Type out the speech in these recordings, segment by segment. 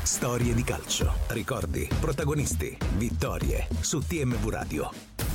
Storie di calcio, ricordi, protagonisti, vittorie su TMV Radio.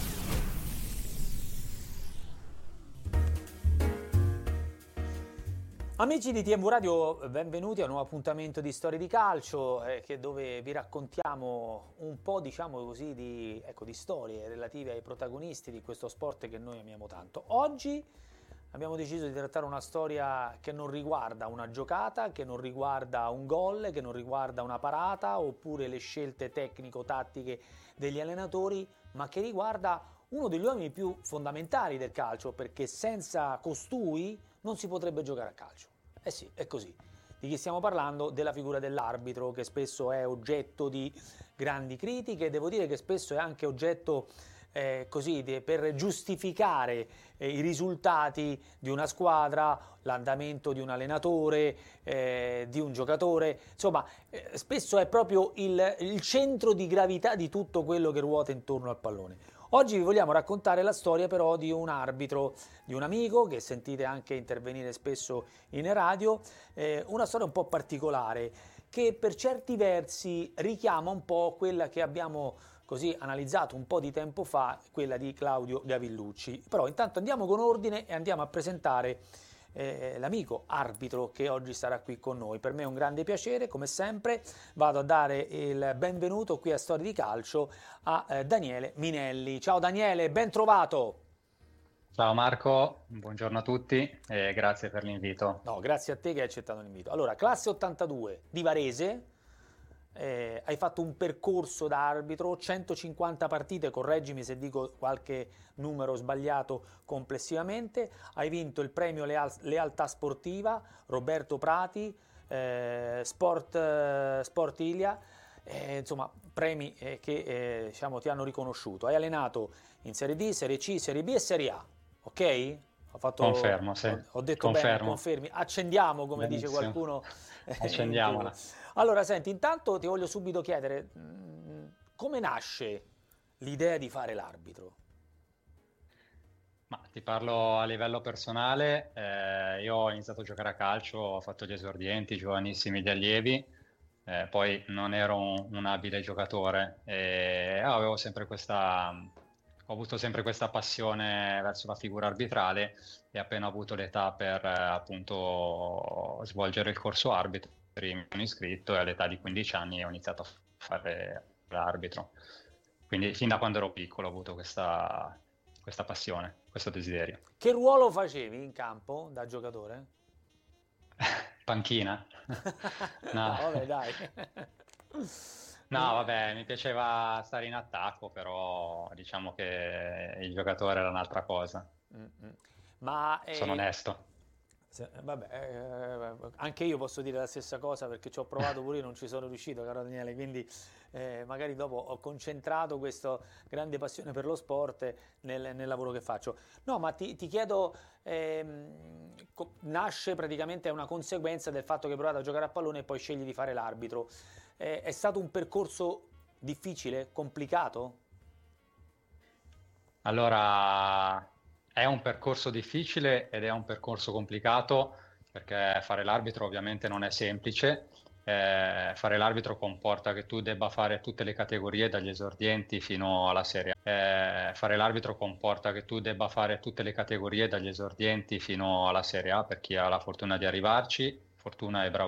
Amici di TMV Radio, benvenuti a un nuovo appuntamento di Storie di Calcio, dove vi raccontiamo un po', diciamo così, di storie relative ai protagonisti di questo sport che noi amiamo tanto. Oggi abbiamo deciso di trattare una storia che non riguarda una giocata, che non riguarda un gol, che non riguarda una parata oppure le scelte tecnico-tattiche degli allenatori, ma che riguarda uno degli uomini più fondamentali del calcio, perché senza costui non si potrebbe giocare a calcio. Eh sì, è così. Di chi stiamo parlando? Della figura dell'arbitro, che spesso è oggetto di grandi critiche, devo dire che spesso è anche oggetto per giustificare i risultati di una squadra, l'andamento di un allenatore, di un giocatore, insomma spesso è proprio il centro di gravità di tutto quello che ruota intorno al pallone. Oggi vi vogliamo raccontare la storia però di un arbitro, di un amico che sentite anche intervenire spesso in radio, una storia un po' particolare che per certi versi richiama un po' quella che abbiamo così analizzato un po' di tempo fa, quella di Claudio Gavillucci. Però intanto andiamo con ordine e andiamo a presentare l'amico arbitro che oggi sarà qui con noi. Per me è un grande piacere, come sempre vado a dare il benvenuto qui a Storie di Calcio a Daniele Minelli. Ciao Daniele, ben trovato! Ciao Marco, buongiorno a tutti e grazie per l'invito. No, grazie a te che hai accettato l'invito. Allora, classe 82 di Varese, hai fatto un percorso da arbitro, 150 partite, correggimi se dico qualche numero sbagliato complessivamente, hai vinto il premio Lealtà Sportiva, Roberto Prati, Sport Ilia, insomma premi che diciamo, ti hanno riconosciuto. Hai allenato in Serie D, Serie C, Serie B e Serie A, ok? Confermo, sì. Ho detto bene, confermi. Accendiamo, come Benissimo. Dice qualcuno. Accendiamola. Allora, senti, intanto ti voglio subito chiedere come nasce l'idea di fare l'arbitro? Ma ti parlo a livello personale, io ho iniziato a giocare a calcio, ho fatto gli esordienti giovanissimi di allievi, poi non ero un abile giocatore e ho avuto sempre questa passione verso la figura arbitrale e appena ho avuto l'età per appunto svolgere il corso arbitro mi sono iscritto e all'età di 15 anni ho iniziato a fare l'arbitro. Quindi fin da quando ero piccolo ho avuto questa passione, questo desiderio. Che ruolo facevi in campo da giocatore? Panchina. No, vabbè, dai. No, vabbè, mi piaceva stare in attacco, però diciamo che il giocatore era un'altra cosa. Ma sono onesto. Vabbè, anche io posso dire la stessa cosa perché ci ho provato pure io, non ci sono riuscito, caro Daniele, quindi magari dopo ho concentrato questa grande passione per lo sport nel lavoro che faccio. No, ma ti chiedo, nasce praticamente, è una conseguenza del fatto che hai provato a giocare a pallone e poi scegli di fare l'arbitro. È stato un percorso difficile, complicato? Allora, è un percorso difficile ed è un percorso complicato perché fare l'arbitro ovviamente non è semplice. Fare l'arbitro comporta che tu debba fare tutte le categorie dagli esordienti fino alla Serie A. Fare l'arbitro comporta che tu debba fare tutte le categorie dagli esordienti fino alla Serie A per chi ha la fortuna di arrivarci, fortuna e bravura.